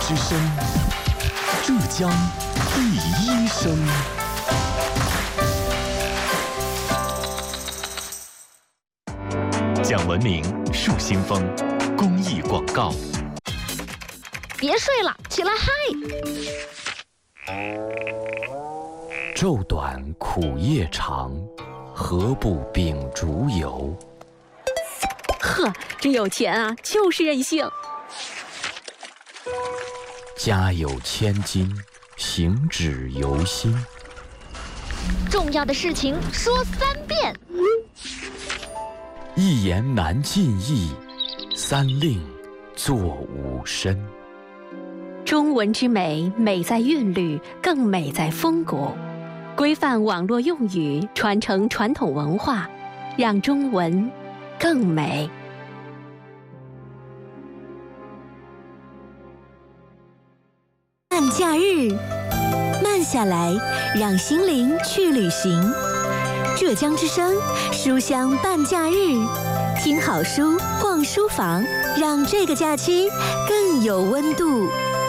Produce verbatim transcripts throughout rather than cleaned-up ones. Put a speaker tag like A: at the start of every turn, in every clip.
A: 之声，浙江第一声。讲文明树新风公益广告。
B: 别睡了，起来嗨！
C: 昼短苦夜长，何不秉烛游？
B: 呵，真有钱啊，就是任性。
C: 家有千金，行止由心。
B: 重要的事情说三遍。
C: 一言难尽意，三令作吾身。
D: 中文之美，美在韵律，更美在风骨。规范网络用语，传承传统文化，让中文更美。
E: 慢假日，慢下来，让心灵去旅行。浙江之声书香半假日，听好书，逛书房，让这个假期更有温度。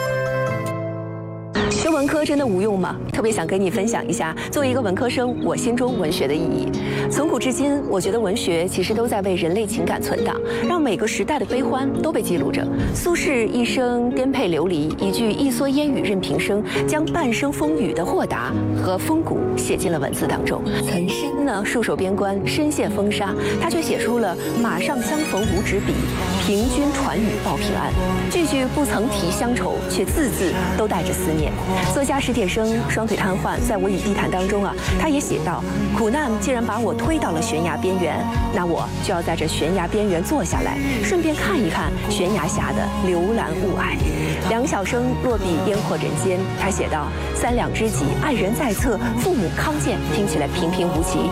F: 学文科真的无用吗？特别想跟你分享一下，作为一个文科生，我心中文学的意义。从古至今，我觉得文学其实都在为人类情感存档，让每个时代的悲欢都被记录着。苏轼一生颠沛流离，一句一蓑烟雨任平生，将半生风雨的豁达和风骨写进了文字当中。岑参呢，戍守边关，身陷风沙，他却写出了马上相逢无纸笔，凭君传语报平安。句句不曾提乡愁，却字字都带着思念。作家史铁生双腿瘫痪，在《我与地坛》当中啊，他也写道：苦难既然把我推到了悬崖边缘，那我就要在这悬崖边缘坐下来，顺便看一看悬崖下的流岚雾霭。梁晓声落笔烟火人间，他写道：三两知己，爱人在侧，父母康健，听起来平平无奇，